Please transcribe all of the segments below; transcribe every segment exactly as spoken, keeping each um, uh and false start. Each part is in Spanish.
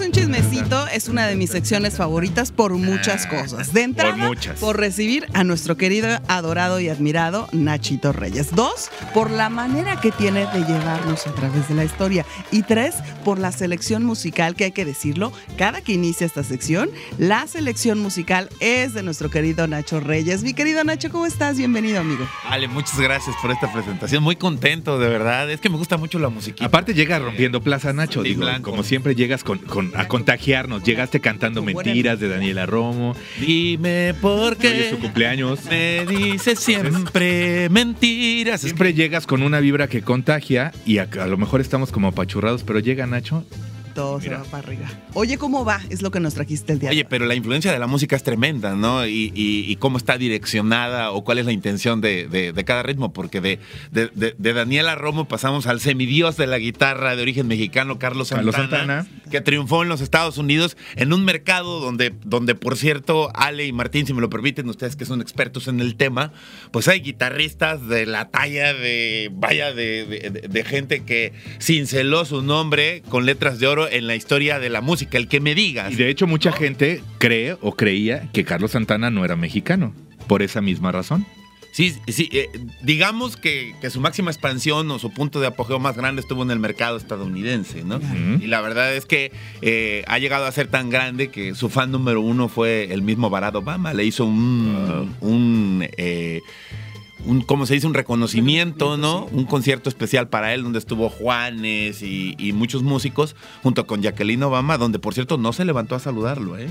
un chismecito es una de mis secciones favoritas por muchas cosas. De entrada, por, muchas. por recibir a nuestro querido, adorado y admirado Nachito Reyes. Dos, por la manera que tiene de llevarnos a través de la historia. Y tres, por la selección musical, que hay que decirlo, cada que inicia esta sección, la selección musical es de nuestro querido Nacho Reyes. Mi querido Nacho, ¿cómo estás? Bienvenido, amigo. Ale, muchas gracias por esta presentación. Muy contento, de verdad. Es que me gusta mucho la musiquita. Aparte llega rompiendo plaza, Nacho. Sí, Digo, blanco. como siempre llegas con, con, a contagiarnos. Llegaste cantando Mentiras de Daniela Romo. Dime por Hoy es qué su cumpleaños. me dices siempre mentiras. Siempre llegas con una vibra que contagia y a, a lo mejor estamos como apachurrados, pero llega Nacho. Todo Mira. se va para arriba. Oye, ¿cómo va? Es lo que nos trajiste el día de Oye, hoy. pero la influencia de la música es tremenda, ¿no? Y, y, y cómo está direccionada o cuál es la intención de, de, de cada ritmo, porque de, de, de, de Daniela Romo pasamos al semidios de la guitarra de origen mexicano, Carlos Santana, Carlos Santana. que triunfó en los Estados Unidos en un mercado donde, donde, por cierto, Ale y Martín, si me lo permiten, ustedes que son expertos en el tema, pues hay guitarristas de la talla de, vaya, de, de, de, de gente que cinceló su nombre con letras de oro en la historia de la música, el que me digas. Y de hecho mucha gente cree o creía que Carlos Santana no era mexicano, por esa misma razón. Sí, sí, eh, digamos que, que su máxima expansión o su punto de apogeo más grande estuvo en el mercado estadounidense, ¿no? Ujú. Y la verdad es que eh, ha llegado a ser tan grande que su fan número uno fue el mismo Barack Obama. Le hizo un... un eh, Un, ¿cómo se dice? Un reconocimiento, ¿no? Un concierto especial para él donde estuvo Juanes y, y muchos músicos junto con Jacqueline Obama, donde por cierto no se levantó a saludarlo, ¿eh?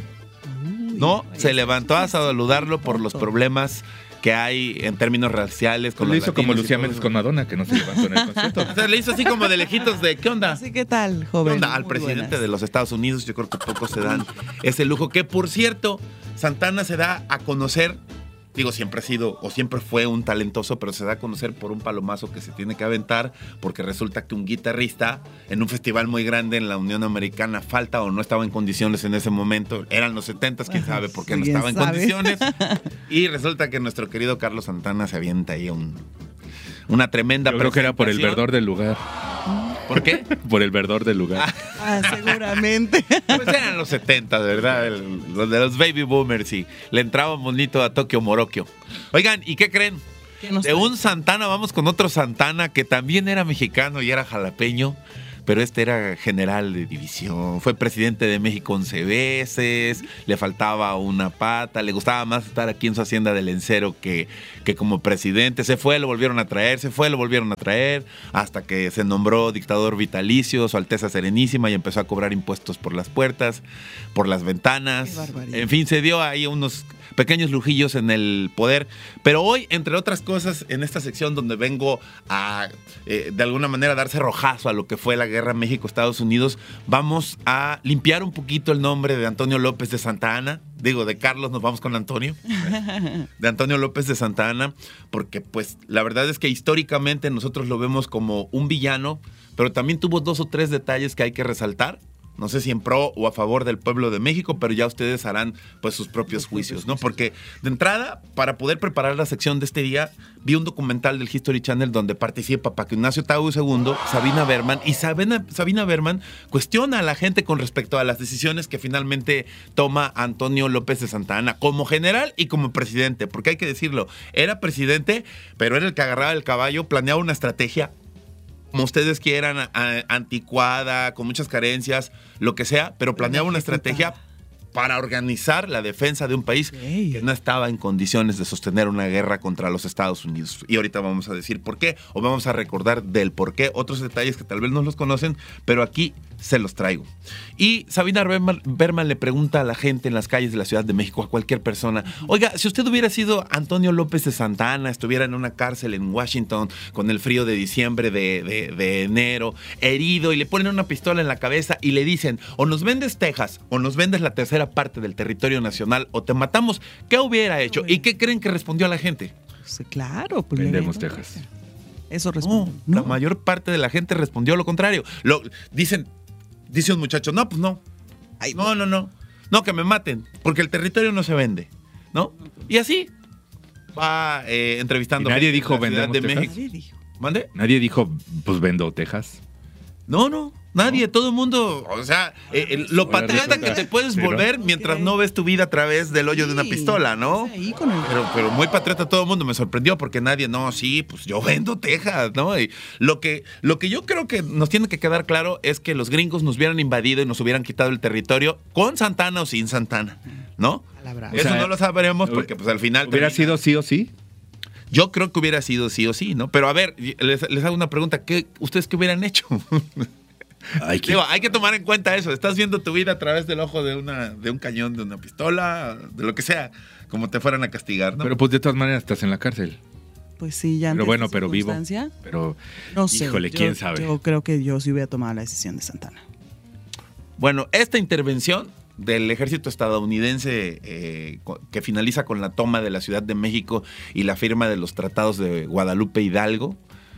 No, se levantó a saludarlo por los problemas que hay en términos raciales. Con Lo los hizo como latinos y Lucía todo Méndez eso. con Madonna, que no se levantó en el concierto. O sea, le hizo así como de lejitos de ¿qué onda? Así que tal, ¿Qué joven. onda? Al Muy presidente buenas. de los Estados Unidos, yo creo que pocos se dan ese lujo. Que por cierto, Santana se da a conocer. Digo, siempre ha sido o siempre fue un talentoso, pero se da a conocer por un palomazo que se tiene que aventar, porque resulta que un guitarrista en un festival muy grande en la Unión Americana falta o no estaba en condiciones en ese momento. Eran los setentas, quién sabe por qué no ¿Quién estaba en sabe? condiciones. Y resulta que nuestro querido Carlos Santana se avienta ahí un, una tremenda Yo creo que era por el presentación. verdor del lugar. ¿Por qué? Por el verdor del lugar. Ah, seguramente. Pues eran los setenta, ¿verdad? El- los de los baby boomers y le entraban bonito a Tokio Morokio. Oigan, ¿y qué creen? ¿Qué nos De un Santana vamos con otro Santana que también era mexicano y era jalapeño, pero este era general de división. Fue presidente de México once veces, le faltaba una pata, le gustaba más estar aquí en su hacienda de Lencero que, que como presidente. Se fue, lo volvieron a traer, se fue, lo volvieron a traer, hasta que se nombró dictador vitalicio, Su Alteza Serenísima, y empezó a cobrar impuestos por las puertas, por las ventanas. Qué barbaridad. En fin, se dio ahí unos pequeños lujillos en el poder. Pero hoy, entre otras cosas, en esta sección donde vengo a, eh, de alguna manera, dar cerrojazo a lo que fue la guerra México-Estados Unidos, vamos a limpiar un poquito el nombre de Antonio López de Santa Anna. Digo, de Carlos nos vamos con Antonio. De Antonio López de Santa Anna, porque pues la verdad es que históricamente nosotros lo vemos como un villano, pero también tuvo dos o tres detalles que hay que resaltar. No sé si en pro o a favor del pueblo de México, pero ya ustedes harán pues sus propios juicios, ¿no? Porque de entrada, para poder preparar la sección de este día, vi un documental del History Channel donde participa Paco Ignacio Tau segundo, Sabina Berman, y Sabina, Sabina Berman cuestiona a la gente con respecto a las decisiones que finalmente toma Antonio López de Santa Anna como general y como presidente, porque hay que decirlo, era presidente, pero era el que agarraba el caballo, planeaba una estrategia como ustedes quieran, a- a- anticuada, con muchas carencias, lo que sea, pero planeaba una estrategia para organizar la defensa de un país Ok. que no estaba en condiciones de sostener una guerra contra los Estados Unidos. Y ahorita vamos a decir por qué, o vamos a recordar del por qué, otros detalles que tal vez no los conocen, pero aquí se los traigo. Y Sabina Berman, Berman le pregunta a la gente en las calles de la Ciudad de México, a cualquier persona, oiga, si usted hubiera sido Antonio López de Santa Anna, estuviera en una cárcel en Washington con el frío de diciembre, de, de, de enero, herido, y le ponen una pistola en la cabeza y le dicen, o nos vendes Texas, o nos vendes la tercera parte del territorio nacional, o te matamos, ¿qué hubiera hecho? ¿Y qué creen que respondió a la gente? Sí, claro. Pues, Vendemos le- Texas. Eso No, responde. la mayor parte de la gente respondió lo contrario. Lo, dicen, dice un muchacho, no, pues no. Ay, No, no, no. No, que me maten, porque el territorio no se vende, ¿no? Y así va eh, entrevistando. ¿Y nadie gente en dijo la Ciudad vendemos de Texas? México. Nadie dijo. ¿Mande? Nadie dijo, pues vendo Texas. No, no, Nadie, todo el mundo, o sea, eh, eh, lo Ahora patriota resulta- que te puedes Sí, ¿no? volver mientras Ok. no ves tu vida a través del hoyo de una Sí, pistola, ¿no? es ahí con el- Pero, pero muy patriota todo el mundo, me sorprendió porque nadie, no, sí, pues yo vendo Texas, ¿no? Y lo que, lo que yo creo que nos tiene que quedar claro es que los gringos nos hubieran invadido y nos hubieran quitado el territorio con Santana o sin Santana, ¿no? A la brava. Eso O sea, no lo sabremos porque pues al final... ¿Hubiera termina- sido sí o sí? Yo creo que hubiera sido sí o sí, ¿no? Pero a ver, les, les hago una pregunta, ¿qué, ¿ustedes qué hubieran hecho? Ay, qué- Digo, hay que tomar en cuenta eso. Estás viendo tu vida a través del ojo de una de un cañón, de una pistola, de lo que sea, como te fueran a castigar, ¿no? Pero pues de todas maneras estás en la cárcel. Pues sí, ya Pero ante bueno, esa pero vivo. circunstancia, Pero, No sé. híjole, yo- quién sabe. Yo creo que yo sí hubiera tomado la decisión de Santana. Bueno, esta intervención del ejército estadounidense eh, co- que finaliza con la toma de la Ciudad de México y la firma de los tratados de Guadalupe Hidalgo,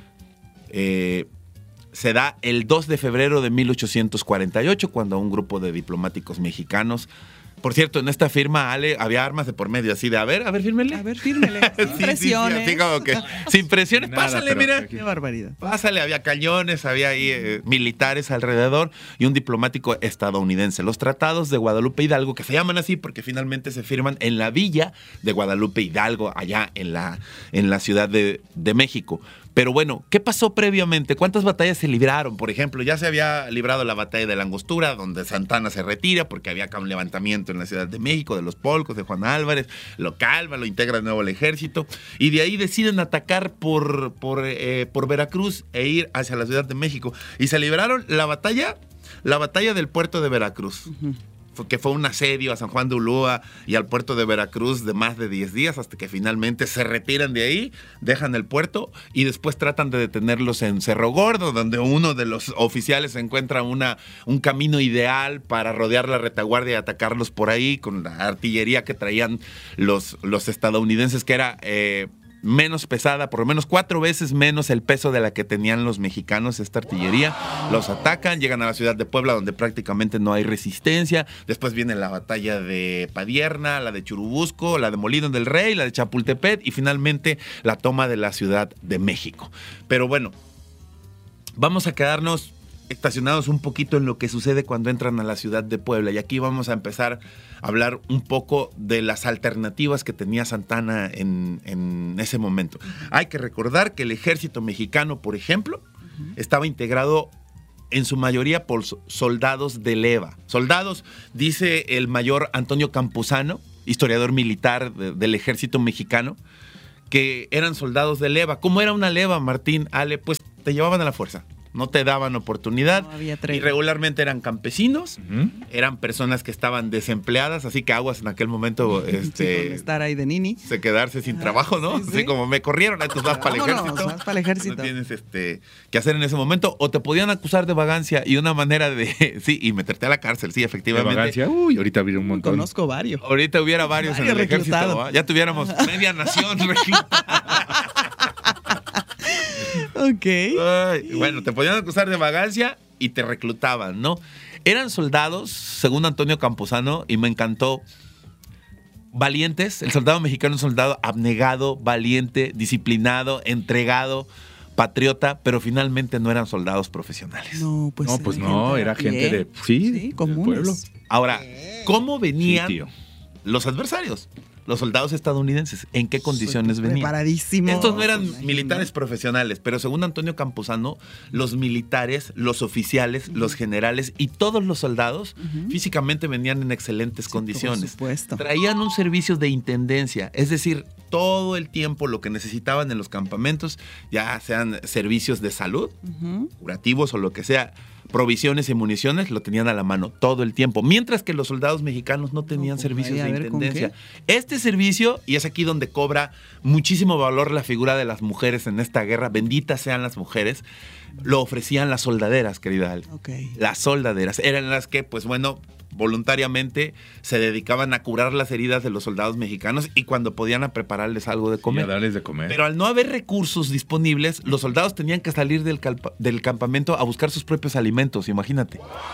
eh, se da el dos de febrero de mil ochocientos cuarenta y ocho, cuando un grupo de diplomáticos mexicanos... Por cierto, en esta firma, Ale, había armas de por medio, así de, a ver, a ver, fírmele. A ver, fírmele. Sí, Sin sí, sí, presiones. así como que, sin presiones, Nada, pásale, pero mira. aquí- Qué barbaridad. Pásale, había cañones, había ahí eh, militares alrededor y un diplomático estadounidense. Los tratados de Guadalupe Hidalgo, que se llaman así porque finalmente se firman en la villa de Guadalupe Hidalgo, allá en la, en la Ciudad de, de México. Pero bueno, ¿qué pasó previamente? ¿Cuántas batallas se libraron? Por ejemplo, ya se había librado la batalla de la Angostura, donde Santana se retira porque había acá un levantamiento en la Ciudad de México, de los Polcos, de Juan Álvarez, lo calma, lo integra de nuevo al ejército, y de ahí deciden atacar por, por, eh, por Veracruz e ir hacia la Ciudad de México. Y se libraron la batalla, la batalla del puerto de Veracruz. Ujú. Fue- que fue un asedio a San Juan de Ulúa y al puerto de Veracruz de más de diez días, hasta que finalmente se retiran de ahí, dejan el puerto y después tratan de detenerlos en Cerro Gordo, donde uno de los oficiales encuentra una, un camino ideal para rodear la retaguardia y atacarlos por ahí con la artillería que traían los, los estadounidenses, que era... eh, menos pesada, por lo menos cuatro veces menos el peso de la que tenían los mexicanos, esta artillería. Los atacan, llegan a la ciudad de Puebla, donde prácticamente no hay resistencia. Después viene la batalla de Padierna, la de Churubusco, la de Molino del Rey, la de Chapultepec y finalmente la toma de la Ciudad de México. Pero bueno, vamos a quedarnos estacionados un poquito en lo que sucede cuando entran a la ciudad de Puebla. Y aquí vamos a empezar a hablar un poco de las alternativas que tenía Santana en, en ese momento. Hay que recordar que el ejército mexicano, por ejemplo, estaba integrado en su mayoría por so- soldados de leva. Soldados, dice el mayor Antonio Campuzano, historiador militar de- del ejército mexicano, que eran soldados de leva. ¿Cómo era una leva, Martín, Ale? Pues te llevaban a la fuerza. No te daban oportunidad. No había y tregua. regularmente eran campesinos, Ujú. eran personas que estaban desempleadas, así que aguas en aquel momento Sí, con este, estar ahí de nini. se quedarse sin trabajo, ¿no? sí, sí. Así como me corrieron, entonces vas para el Vámonos, ejército. vas para el ejército. No tienes este, que hacer en ese momento. O te podían acusar de vagancia y una manera de... Sí, y meterte a la cárcel, sí, De efectivamente. vagancia, uy, ahorita habría un montón. Conozco varios. Ahorita hubiera varios en Varios el ejército. reclutados. ¿va? Ya tuviéramos media nación reclutada. Ok. Ay, bueno, te podían acusar de vagancia y te reclutaban, ¿no? Eran soldados, según Antonio Campuzano, y me encantó, valientes. El soldado mexicano es un soldado abnegado, valiente, disciplinado, entregado, patriota, pero finalmente no eran soldados profesionales. No, pues, No, pues era no, gente era a gente pie. de- sí, sí del comunes. pueblo. Ahora, ¿cómo Sí, venían tío. los adversarios? Los soldados estadounidenses, ¿en qué condiciones venían? Preparadísimos. Estos no eran Imagino. militares profesionales, pero según Antonio Campuzano, los militares, los oficiales, los generales y todos los soldados Ujú. físicamente venían en excelentes Sí, condiciones. Por supuesto. Traían un servicio de intendencia, es decir, todo el tiempo lo que necesitaban en los campamentos, ya sean servicios de salud, Ujú. curativos o lo que sea, provisiones y municiones, lo tenían a la mano todo el tiempo, mientras que los soldados mexicanos no tenían pues, servicios ahí, a de ver, ¿con intendencia. qué? Este servicio, y es aquí donde cobra muchísimo valor la figura de las mujeres en esta guerra, benditas sean las mujeres, lo ofrecían las soldaderas, querida Ale. Ok. Las soldaderas eran las que, pues bueno, voluntariamente se dedicaban a curar las heridas de los soldados mexicanos y cuando podían a prepararles algo de Y a comer. darles de comer. Pero al no haber recursos disponibles, los soldados tenían que salir del, calpa- del campamento a buscar sus propios alimentos, imagínate.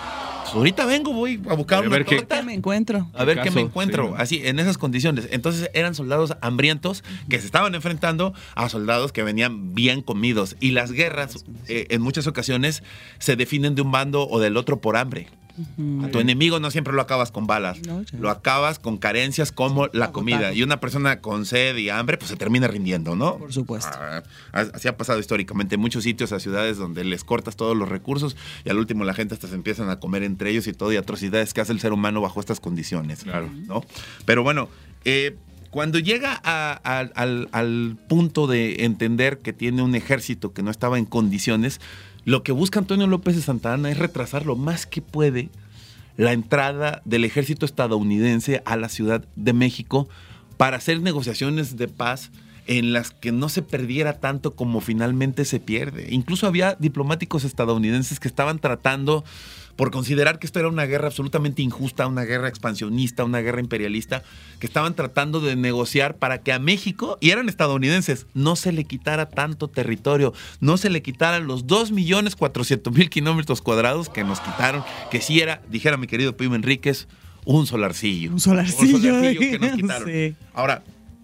pues ahorita vengo, voy a buscar A una ver qué- torta. ¿Qué me encuentro? A ver qué Caso, me encuentro, sí. así, en esas condiciones. Entonces eran soldados hambrientos que se estaban enfrentando a soldados que venían bien comidos. Y las guerras, eh, en muchas ocasiones, se definen de un bando o del otro por hambre. A tu enemigo no siempre lo acabas con balas, No, ya. lo acabas con carencias como la comida. agotado. Y una persona con sed y hambre, pues se termina rindiendo, ¿no? Por supuesto. Ah, así ha pasado históricamente en muchos sitios, a ciudades donde les cortas todos los recursos y al último la gente hasta se empiezan a comer entre ellos y todo, y atrocidades que hace el ser humano bajo estas condiciones. Claro. ¿No? Pero bueno, eh, cuando llega a- a- al, al punto de entender que tiene un ejército que no estaba en condiciones, lo que busca Antonio López de Santa Anna es retrasar lo más que puede la entrada del ejército estadounidense a la Ciudad de México para hacer negociaciones de paz en las que no se perdiera tanto como finalmente se pierde. Incluso había diplomáticos estadounidenses que estaban tratando, por considerar que esto era una guerra absolutamente injusta, una guerra expansionista, una guerra imperialista, que estaban tratando de negociar para que a México, y eran estadounidenses, no se le quitara tanto territorio, no se le quitaran los dos millones cuatrocientos mil kilómetros cuadrados que nos quitaron, que sí era, dijera mi querido Pío Enríquez, un solarcillo. Un solarcillo. Un solarcillo que nos quitaron. Sí. Ahora,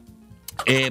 eh,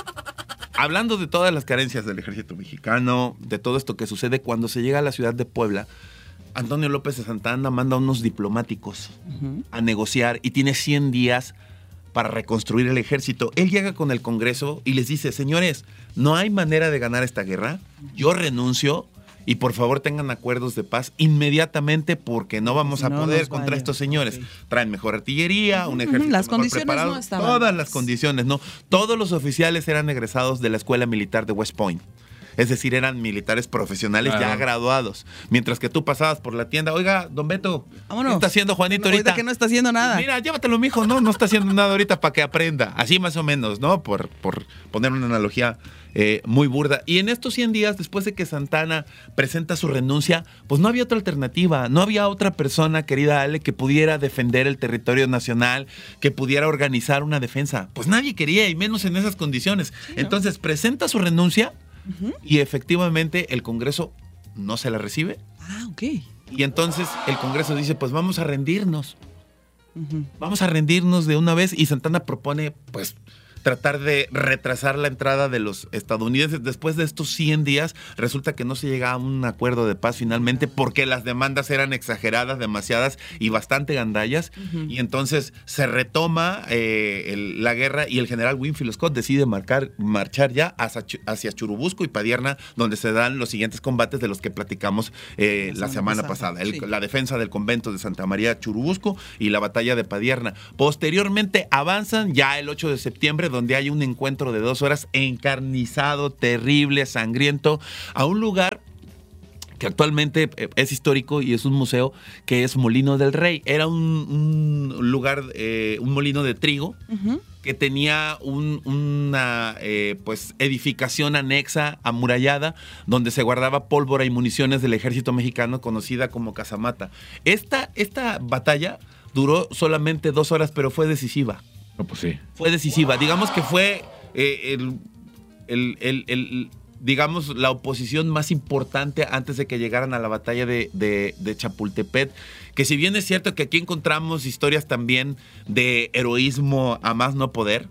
hablando de todas las carencias del ejército mexicano, de todo esto que sucede cuando se llega a la ciudad de Puebla, Antonio López de Santa Anna manda a unos diplomáticos Ujú. a negociar y tiene cien días para reconstruir el ejército. Él llega con el Congreso y les dice, señores, no hay manera de ganar esta guerra, yo renuncio y por favor tengan acuerdos de paz inmediatamente porque no vamos Si a no, poder nos contra vaya. estos señores. Ok. Traen mejor artillería, un Ujú, ejército las mejor condiciones preparado. no estaban Todas dadas. las condiciones, ¿no? Todos los oficiales eran egresados de la Escuela Militar de West Point. Es decir, eran militares profesionales Claro. ya graduados. Mientras que tú pasabas por la tienda, oiga, don Beto, Vámonos. ¿qué está haciendo Juanito Ahorita ahorita? que no está haciendo nada. Mira, llévatelo, mijo, no, no está haciendo nada ahorita para que aprenda. Así más o menos, ¿no? Por, por poner una analogía eh, muy burda. Y en estos cien días, después de que Santana presenta su renuncia, pues no había otra alternativa, no había otra persona, querida Ale, que pudiera defender el territorio nacional, que pudiera organizar una defensa. Pues nadie quería, y menos en esas condiciones. ¿no? Entonces presenta su renuncia Ujú. y efectivamente el Congreso no se la recibe. Ah, ok. Y entonces el Congreso dice, pues vamos a rendirnos. Ujú. Vamos a rendirnos de una vez y Santana propone, pues, tratar de retrasar la entrada de los estadounidenses. Después de estos cien días, resulta que no se llega a un acuerdo de paz finalmente porque las demandas eran exageradas, demasiadas y bastante gandallas. Ujú. Y entonces se retoma eh, el- la guerra y el general Winfield Scott decide marcar, marchar ya hacia, Chu- hacia Churubusco y Padierna, donde se dan los siguientes combates de los que platicamos eh, La la semana semana pasada. pasada, El- sí. La defensa del convento de Santa María Churubusco y la batalla de Padierna. Posteriormente avanzan ya el ocho de septiembre, donde hay un encuentro de dos horas encarnizado, terrible, sangriento, a un lugar que actualmente eh, es histórico y es un museo, que es Molino del Rey. Era un, un lugar, eh, un molino de trigo Ujú. que tenía un- una eh, pues edificación anexa, amurallada, donde se guardaba pólvora y municiones del ejército mexicano, conocida como Casamata. Esta, esta batalla duró solamente dos horas, pero fue decisiva. No, pues sí. Fue decisiva. Digamos que fue eh, el, el- el- el- digamos, la oposición más importante antes de que llegaran a la batalla de, de- de Chapultepec. Que si bien es cierto que aquí encontramos historias también de heroísmo a más no poder,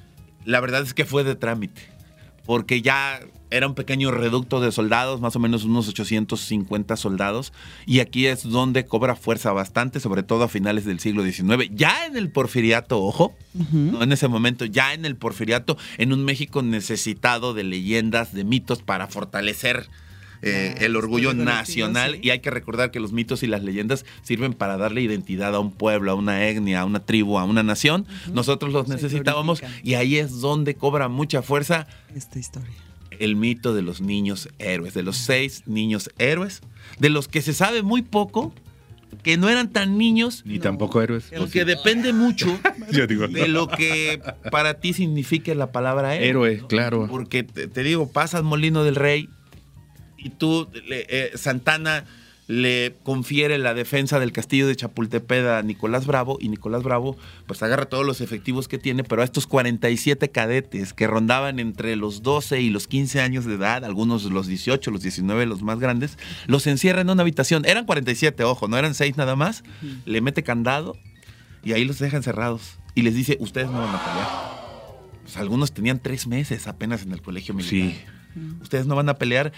la verdad es que fue de trámite. Porque ya era un pequeño reducto de soldados, más o menos unos ochocientos cincuenta soldados, y aquí es donde cobra fuerza bastante, sobre todo a finales del siglo diecinueve. Ya en el porfiriato, ojo, Ujú. ¿no? En ese momento, ya en el porfiriato, en un México necesitado de leyendas, de mitos para fortalecer eh, La el orgullo historia colectiva, nacional. sí. Y hay que recordar que los mitos y las leyendas sirven para darle identidad a un pueblo, a una etnia, a una tribu, a una nación. Ujú. Nosotros los Se necesitábamos glorifican. y ahí es donde cobra mucha fuerza Esta historia. el mito de los niños héroes, de los seis niños héroes, de los que se sabe muy poco, que no eran tan niños, Ni No. tampoco héroes. Pero porque depende mucho Yo digo, de lo que para ti signifique la palabra héroe. héroe, claro. Porque te, te digo, pasas Molino del Rey y tú, le- eh, Santana le confiere la defensa del castillo de Chapultepec a Nicolás Bravo, y Nicolás Bravo pues agarra todos los efectivos que tiene, pero a estos cuarenta y siete cadetes que rondaban entre los doce y los quince años de edad, algunos los dieciocho, los diecinueve, los más grandes, los encierra en una habitación. Eran cuarenta y siete, ojo, no eran seis nada más. Uh-huh. Le mete candado y ahí los deja encerrados y les dice, ustedes no van a pelear. Pues algunos tenían tres meses apenas en el colegio militar. Sí. Ustedes no van a pelear.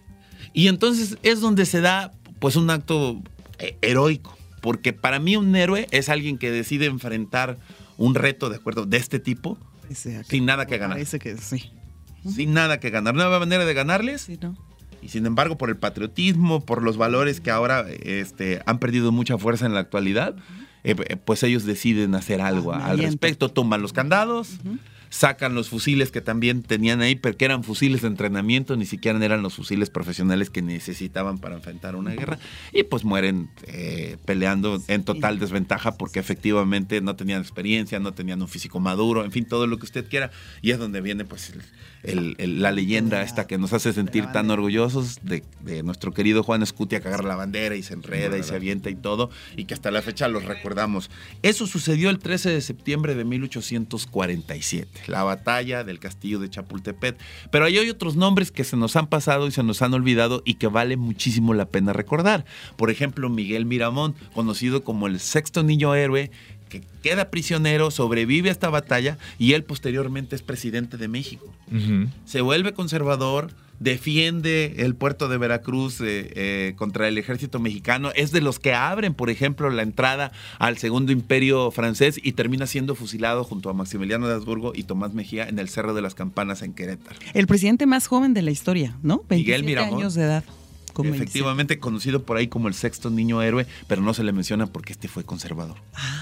Y entonces es donde se da pues un acto heroico, porque para mí un héroe es alguien que decide enfrentar un reto de acuerdo de este tipo sin nada que ganar. Parece que sí. Sin nada que ganar. No hay manera de ganarles. Sí, ¿no? Y sin embargo, por el patriotismo, por los valores que ahora este, han perdido mucha fuerza en la actualidad, uh-huh. eh, pues ellos deciden hacer algo ah, al respecto. Tumban los candados, uh-huh. sacan los fusiles que también tenían ahí, pero que eran fusiles de entrenamiento, ni siquiera eran los fusiles profesionales que necesitaban para enfrentar una guerra, y pues mueren eh, peleando en total desventaja porque efectivamente no tenían experiencia, no tenían un físico maduro, en fin, todo lo que usted quiera. Y es donde viene pues el, el, el, la leyenda esta que nos hace sentir tan orgullosos de, de nuestro querido Juan Escutia, que agarra la bandera y se enreda y se avienta y todo, y que hasta la fecha los recordamos. Eso sucedió el trece de septiembre de mil ochocientos cuarenta y siete. La batalla del castillo de Chapultepec. Pero ahí hay otros nombres que se nos han pasado y se nos han olvidado y que vale muchísimo la pena recordar. Por ejemplo, Miguel Miramón, conocido como el sexto niño héroe, que queda prisionero, sobrevive a esta batalla y él posteriormente es presidente de México. Uh-huh. Se vuelve conservador, defiende el puerto de Veracruz eh, eh, contra el ejército mexicano, es de los que abren, por ejemplo, la entrada al segundo imperio francés y termina siendo fusilado junto a Maximiliano de Habsburgo y Tomás Mejía en el Cerro de las Campanas en Querétaro. El presidente más joven de la historia, ¿no? Miguel Miramón. años de edad. Efectivamente, veintisiete. Conocido por ahí como el sexto niño héroe, pero no se le menciona porque este fue conservador.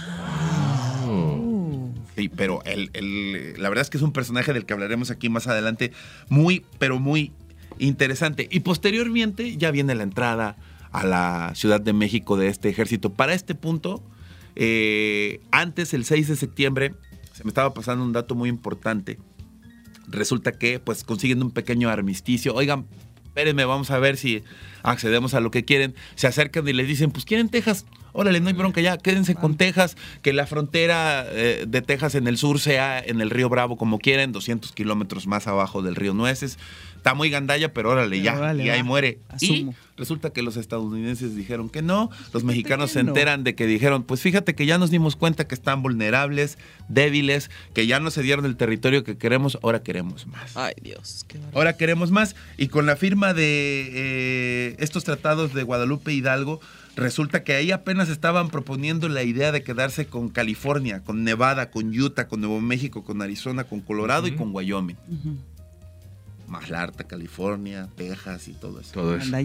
Ah. Oh. Sí, pero el, el, la verdad es que es un personaje del que hablaremos aquí más adelante, muy, pero muy interesante. Y posteriormente ya viene la entrada a la Ciudad de México de este ejército. Para este punto, eh, antes, el seis de septiembre, se me estaba pasando un dato muy importante. Resulta que, pues, consiguen un pequeño armisticio. Oigan, espérenme, vamos a ver si accedemos a lo que quieren. Se acercan y les dicen, pues, ¿quieren Texas? Órale, no hay bronca ya, quédense con Texas, que la frontera eh, de Texas en el sur sea en el río Bravo como quieren, doscientos kilómetros más abajo del río Nueces. Está muy gandalla, pero órale, pero ya, órale, y ahí va. muere. Asumo. Y resulta que los estadounidenses dijeron que no, los mexicanos se enteran de que dijeron, pues fíjate que ya nos dimos cuenta que están vulnerables, débiles, que ya no se dieron el territorio que queremos, ahora queremos más. Ay, Dios, qué barbaridad. Ahora queremos más, y con la firma de eh, estos tratados de Guadalupe Hidalgo, resulta que ahí apenas estaban proponiendo la idea de quedarse con California, con Nevada, con Utah, con Nuevo México, con Arizona, con Colorado uh-huh. y con Wyoming. Uh-huh. Maslarta, California, Texas y todo eso. Todo eso.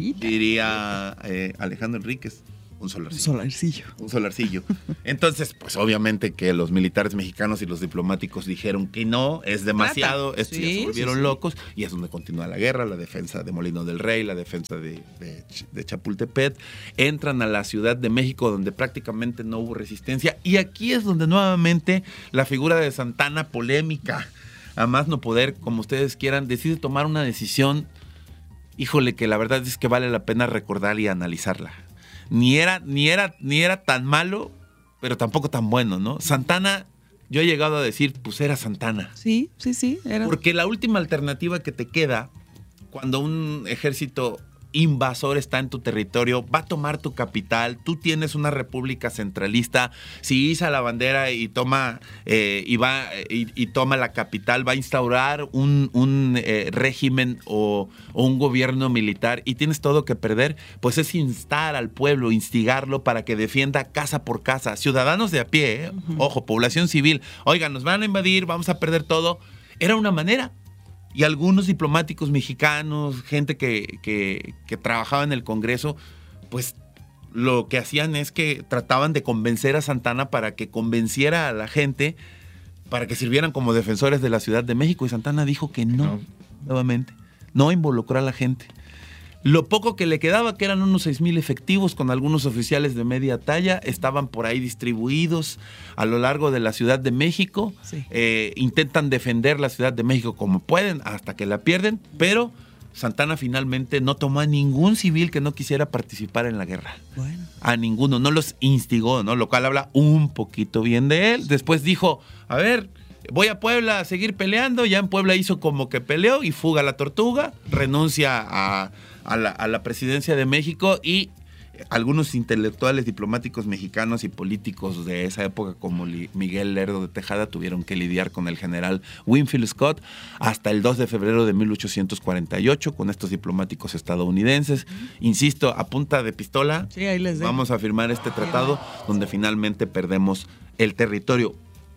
Diría eh, Alejandro Enríquez, un solarcillo. Un solarcillo. Un solarcillo. Entonces, pues obviamente que los militares mexicanos y los diplomáticos dijeron que no, es demasiado, estos sí, ya se volvieron sí, sí. locos, y es donde continúa la guerra, la defensa de Molino del Rey, la defensa de, de, de Chapultepec. Entran a la Ciudad de México, donde prácticamente no hubo resistencia, y aquí es donde nuevamente la figura de Santana, polémica, a más no poder, como ustedes quieran, decide tomar una decisión, híjole, que la verdad es que vale la pena recordar y analizarla. Ni era, ni era, ni era tan malo, pero tampoco tan bueno, ¿no? Santana, yo he llegado a decir, pues era Santana. Sí, sí, sí. Era. Porque la última alternativa que te queda cuando un ejército invasor está en tu territorio, va a tomar tu capital, tú tienes una república centralista, si iza la bandera y toma eh, y va y, y toma la capital, va a instaurar un, un eh, régimen o, o un gobierno militar y tienes todo que perder, pues es instar al pueblo, instigarlo para que defienda casa por casa, ciudadanos de a pie, ¿eh? Uh-huh. Ojo, población civil, oigan, nos van a invadir, vamos a perder todo. Era una manera. Y algunos diplomáticos mexicanos, gente que, que, que trabajaba en el Congreso, pues lo que hacían es que trataban de convencer a Santana para que convenciera a la gente, para que sirvieran como defensores de la Ciudad de México. Y Santana dijo que no, no. nuevamente, no involucró a la gente. Lo poco que le quedaba, que eran unos seis mil efectivos con algunos oficiales de media talla, estaban por ahí distribuidos a lo largo de la Ciudad de México. Sí. Eh, intentan defender la Ciudad de México como pueden hasta que la pierden, pero Santana finalmente no tomó a ningún civil que no quisiera participar en la guerra. Bueno. A ninguno, no los instigó, ¿no? Lo cual habla un poquito bien de él. Después dijo, a ver, voy a Puebla a seguir peleando. Ya en Puebla hizo como que peleó y fuga a la Tortuga, renuncia a, a, la, a la presidencia de México y algunos intelectuales, diplomáticos mexicanos y políticos de esa época, como Miguel Lerdo de Tejada, tuvieron que lidiar con el general Winfield Scott hasta el dos de febrero de mil ochocientos cuarenta y ocho con estos diplomáticos estadounidenses. Uh-huh. Insisto, a punta de pistola, sí, ahí les vamos a firmar este tratado donde finalmente perdemos el territorio.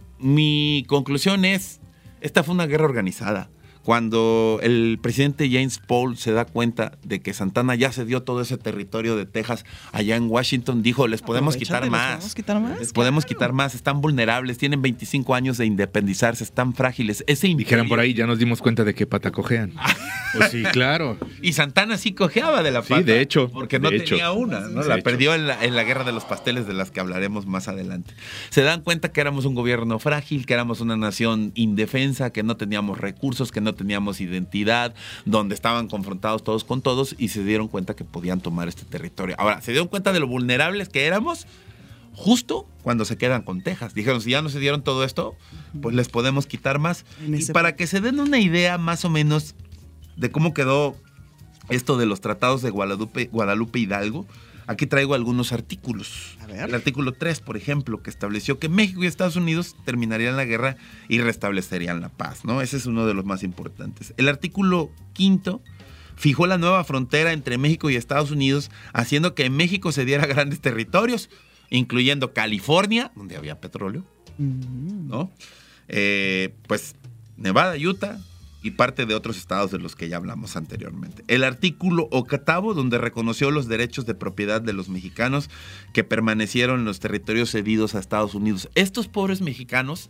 Mi conclusión es, esta fue una guerra organizada. Cuando el presidente James Polk se da cuenta de que Santana ya se dio todo ese territorio de Texas allá en Washington, dijo, les podemos quitar más. ¿Les podemos quitar más? Les podemos claro. quitar más, están vulnerables, tienen veinticinco años de independizarse, están frágiles. Ese imperio... Dijeran por ahí, ya nos dimos cuenta de qué pata cojean. Pues sí, claro. Y Santana sí cojeaba de la pata. Sí, de hecho. Porque no de tenía hecho. una, ¿no? De La hecho. perdió en la, en la guerra de los pasteles, de las que hablaremos más adelante. Se dan cuenta que éramos un gobierno frágil, que éramos una nación indefensa, que no teníamos recursos, que no teníamos identidad, donde estaban confrontados todos con todos y se dieron cuenta que podían tomar este territorio. Ahora, se dieron cuenta de lo vulnerables que éramos justo cuando se quedan con Texas. Dijeron, si ya no se dieron todo esto, pues les podemos quitar más. Y para que se den una idea más o menos de cómo quedó esto de los tratados de Guadalupe, Guadalupe Hidalgo, aquí traigo algunos artículos. A ver. El artículo tres, por ejemplo, que estableció que México y Estados Unidos terminarían la guerra y restablecerían la paz, ¿no? Ese es uno de los más importantes. El artículo quinto fijó la nueva frontera entre México y Estados Unidos, haciendo que México se diera grandes territorios, incluyendo California, donde había petróleo, Mm. ¿no? Eh, pues Nevada, Utah y parte de otros estados de los que ya hablamos anteriormente. El artículo octavo, donde reconoció los derechos de propiedad de los mexicanos que permanecieron en los territorios cedidos a Estados Unidos. Estos pobres mexicanos,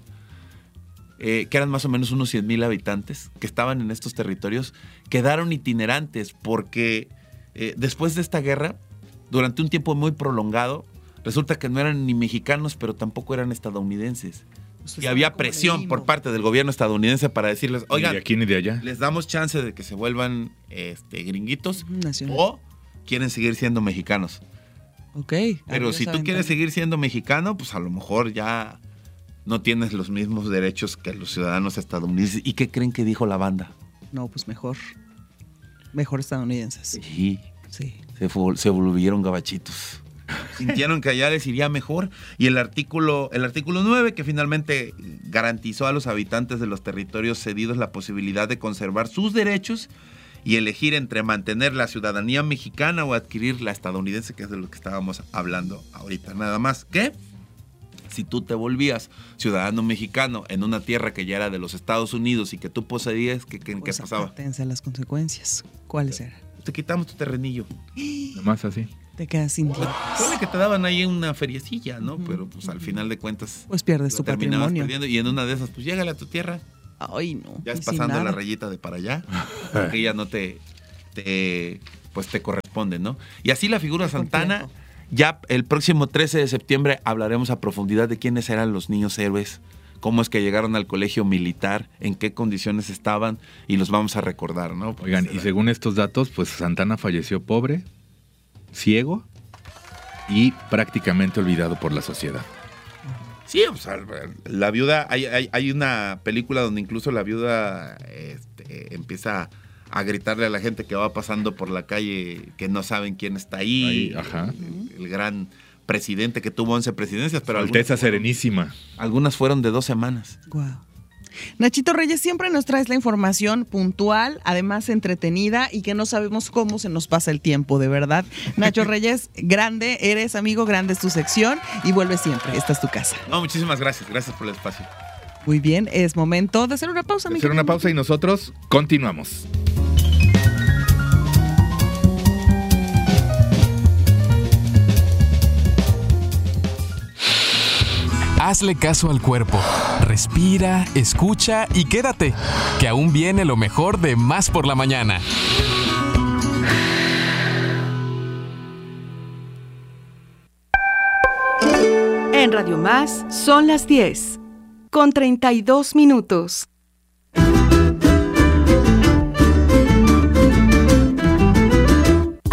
eh, que eran más o menos unos cien mil habitantes, que estaban en estos territorios, quedaron itinerantes porque eh, después de esta guerra, durante un tiempo muy prolongado, resulta que no eran ni mexicanos, pero tampoco eran estadounidenses. Pues y había presión por parte del gobierno estadounidense para decirles, oigan, ni de aquí ni de allá. les damos chance de que se vuelvan este, gringuitos Nacional. o quieren seguir siendo mexicanos. Ok. Pero si tú quieres seguir siendo mexicano, pues a lo mejor ya no tienes los mismos derechos que los ciudadanos estadounidenses. ¿Y qué creen que dijo la banda? No, pues mejor. Mejor estadounidenses. Sí, Sí. se, fue- se volvieron gabachitos. Sintieron que allá les iría mejor. Y el artículo, el artículo nueve, que finalmente garantizó a los habitantes de los territorios cedidos la posibilidad de conservar sus derechos y elegir entre mantener la ciudadanía mexicana o adquirir la estadounidense, que es de lo que estábamos hablando ahorita. Nada más que si tú te volvías ciudadano mexicano en una tierra que ya era de los Estados Unidos y que tú poseías, ¿qué, qué, Pues qué pasaba? atense a las consecuencias. ¿Cuáles eran? Te quitamos tu terrenillo. Nomás así. Te quedas sin tiempo. Ponle que te daban ahí una feriecilla, ¿no? Ujú. Pero pues al final de cuentas Pues pierdes lo tu terminabas patrimonio. perdiendo. Y en una de esas, pues llégale a tu tierra. Ay, no. Ya es y sin pasando la nada. rayita de para allá. Porque ya no te, te pues te corresponde, ¿no? Y así la figura Qué Santana, complejo. ya el próximo trece de septiembre hablaremos a profundidad de quiénes eran los niños héroes, cómo es que llegaron al colegio militar, en qué condiciones estaban y los vamos a recordar, ¿no? Porque Oigan, se y da- según estos datos, pues Santana falleció pobre, ciego y prácticamente olvidado por la sociedad. Sí, o sea, la viuda, hay, hay, hay una película donde incluso la viuda este, empieza a gritarle a la gente que va pasando por la calle que no saben quién está ahí. Ahí, ajá. El, el gran presidente que tuvo once presidencias, pero Alteza algunas fueron, Serenísima. algunas fueron de dos semanas. Guau. Nachito Reyes, siempre nos traes la información puntual, además entretenida y que no sabemos cómo se nos pasa el tiempo, de verdad. Nacho Reyes, grande eres, amigo, grande es tu sección y vuelve siempre, esta es tu casa. No, muchísimas gracias, gracias por el espacio. Muy bien, es momento de hacer una pausa, amigo. Hacer una pausa y nosotros continuamos. Hazle caso al cuerpo. Respira, escucha y quédate, que aún viene lo mejor de Más por la Mañana. En Radio Más son las diez, con treinta y dos minutos.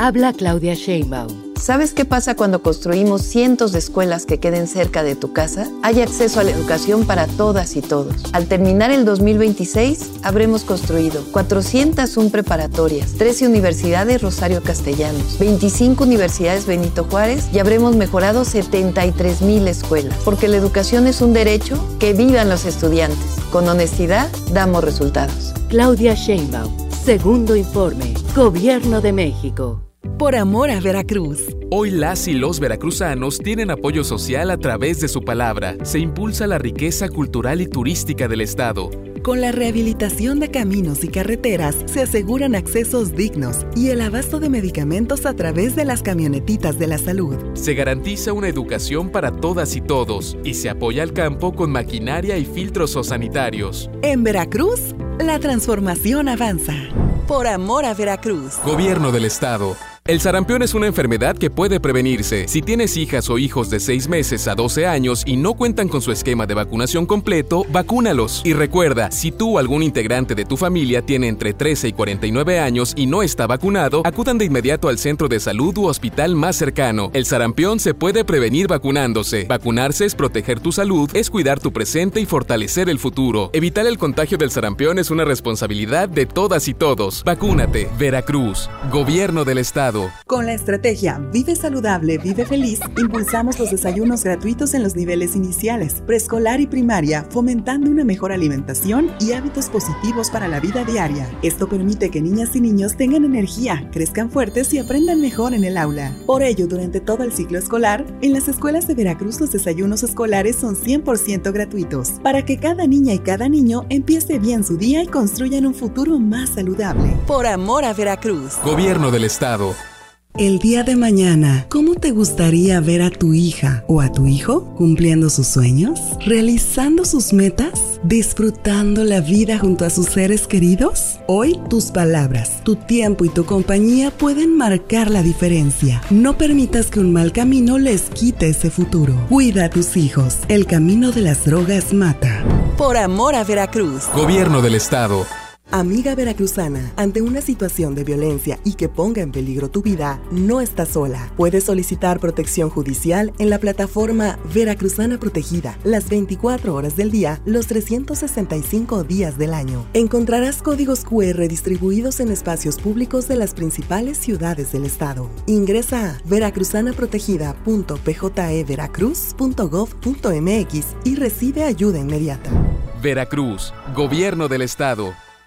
Habla Claudia Sheinbaum. ¿Sabes qué pasa cuando construimos cientos de escuelas que queden cerca de tu casa? Hay acceso a la educación para todas y todos. Al terminar el dos mil veintiséis, habremos construido cuatrocientas una preparatorias, trece universidades Rosario Castellanos, veinticinco universidades Benito Juárez y habremos mejorado setenta y tres mil escuelas. Porque la educación es un derecho, que vivan los estudiantes. Con honestidad, damos resultados. Claudia Sheinbaum. Segundo informe. Gobierno de México. Por amor a Veracruz. Hoy las y los veracruzanos tienen apoyo social a través de su palabra. Se impulsa la riqueza cultural y turística del estado. Con la rehabilitación de caminos y carreteras se aseguran accesos dignos y el abasto de medicamentos a través de las camionetitas de la salud. Se garantiza una educación para todas y todos y se apoya al campo con maquinaria y filtros sanitarios. En Veracruz, la transformación avanza. Por amor a Veracruz. Gobierno del estado. El sarampión es una enfermedad que puede prevenirse. Si tienes hijas o hijos de seis meses a doce años y no cuentan con su esquema de vacunación completo, vacúnalos. Y recuerda, si tú o algún integrante de tu familia tiene entre trece y cuarenta y nueve años y no está vacunado, acudan de inmediato al centro de salud u hospital más cercano. El sarampión se puede prevenir vacunándose. Vacunarse es proteger tu salud, es cuidar tu presente y fortalecer el futuro. Evitar el contagio del sarampión es una responsabilidad de todas y todos. Vacúnate. Veracruz. Gobierno del estado. Con la estrategia Vive Saludable, Vive Feliz, impulsamos los desayunos gratuitos en los niveles iniciales, preescolar y primaria, fomentando una mejor alimentación y hábitos positivos para la vida diaria. Esto permite que niñas y niños tengan energía, crezcan fuertes y aprendan mejor en el aula. Por ello, durante todo el ciclo escolar, en las escuelas de Veracruz los desayunos escolares son cien por ciento gratuitos, para que cada niña y cada niño empiece bien su día y construyan un futuro más saludable. Por amor a Veracruz. Gobierno del estado. El día de mañana, ¿cómo te gustaría ver a tu hija o a tu hijo cumpliendo sus sueños, realizando sus metas, disfrutando la vida junto a sus seres queridos? Hoy, tus palabras, tu tiempo y tu compañía pueden marcar la diferencia. No permitas que un mal camino les quite ese futuro. Cuida a tus hijos. El camino de las drogas mata. Por amor a Veracruz. Gobierno del estado. Amiga veracruzana, ante una situación de violencia y que ponga en peligro tu vida, no estás sola. Puedes solicitar protección judicial en la plataforma Veracruzana Protegida, las veinticuatro horas del día, los trescientos sesenta y cinco días del año. Encontrarás códigos cu erre distribuidos en espacios públicos de las principales ciudades del estado. Ingresa a veracruzanaprotegida punto p j e veracruz punto gov punto m x y recibe ayuda inmediata. Veracruz, Gobierno del estado.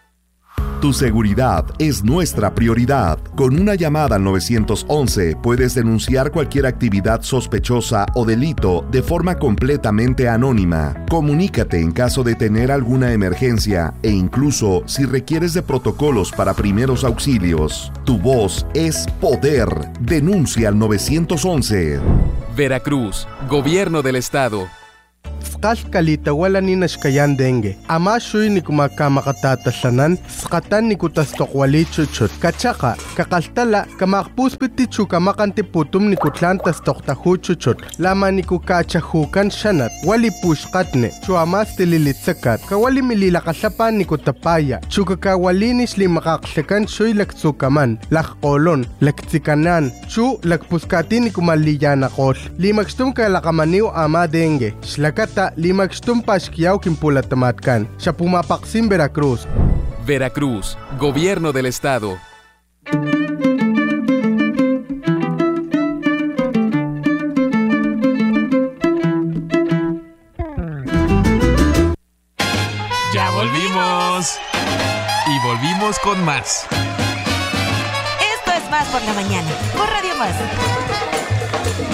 Tu seguridad es nuestra prioridad. Con una llamada al nueve once puedes denunciar cualquier actividad sospechosa o delito de forma completamente anónima. Comunícate en caso de tener alguna emergencia e incluso si requieres de protocolos para primeros auxilios. Tu voz es poder. Denuncia al nueve once. Veracruz, Gobierno del estado. Kalkalita wala ni nashkayan dengue. Ama shuy ni kumakamatatatasanan, skatan ni kutastokwali chuchut. Kachaka, kakaltala, kamakpuspiti chukamakanti putum ni kutlantas toktahu chuchut. Lama ni kukachahukan shanat, wali pushkatne, chuamas tililitsakat, kawali mililakasapan ni kutapaya, chukakawalinis limakaksekan shuy laktsukaman, lakkolon, laktsikanan, chu lakpuskati ni kumaliyanakol. Limakstum kalakamaniw ama dengue. Kata limagstum pashkiyaw kimpulatamatkan. Siya pumapaksim Veracruz. Veracruz, Gobierno del estado. Ya volvimos. Y volvimos con más. Esto es Más por la Mañana, por Radio Más.